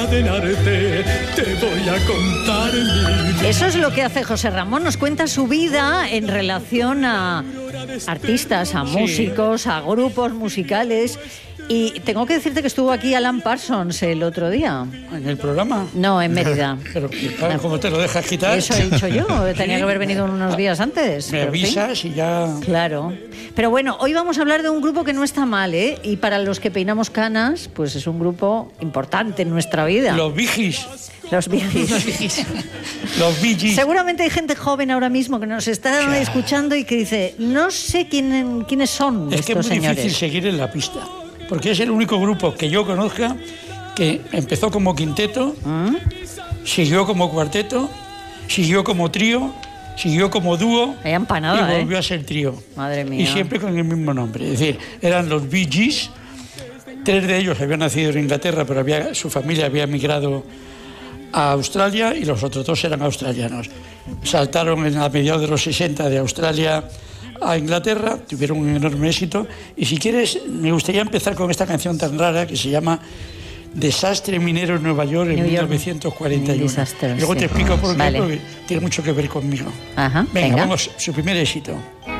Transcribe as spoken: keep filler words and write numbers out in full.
encadenarte, te voy a contar mi... Eso es lo que hace José Ramón, nos cuenta su vida en relación a artistas, a músicos, sí, a grupos musicales. Y tengo que decirte que estuvo aquí Alan Parsons el otro día. ¿En el programa? No, en Mérida. Pero claro, ¿cómo te lo dejas quitar? Eso he dicho yo, tenía que haber venido unos días antes. Me avisas sí, y ya... Claro. Pero bueno, hoy vamos a hablar de un grupo que no está mal, ¿eh? Y para los que peinamos canas, pues es un grupo importante en nuestra vida. Los Bee Gees. Los Bee Gees. Los Bee Gees. Seguramente hay gente joven ahora mismo que nos está claro. escuchando y que dice, no sé quién, quiénes son es estos que es muy señores. difícil seguir en la pista. Porque es el único grupo que yo conozca que empezó como quinteto, ¿Mm? siguió como cuarteto, siguió como trío, siguió como dúo Hay empanada, y volvió ¿eh? a ser trío. Madre mía. Y siempre con el mismo nombre. Es decir, eran los Bee Gees. Tres de ellos habían nacido en Inglaterra, pero había, su familia había emigrado a Australia y los otros dos eran australianos. Saltaron en a mediados de los sesenta de Australia a Inglaterra, tuvieron un enorme éxito. Y si quieres, me gustaría empezar con esta canción tan rara que se llama Desastre minero en Nueva York en New mil novecientos cuarenta y uno. Desastre, Luego sí. te explico por qué, vale. porque tiene mucho que ver conmigo. Ajá, venga, venga, vamos, su primer éxito.